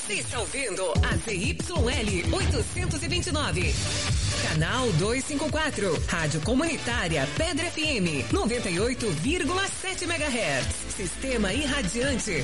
Você está ouvindo a ZYL 829. Canal 254. Rádio Comunitária Pedra FM 98,7 MHz. Sistema irradiante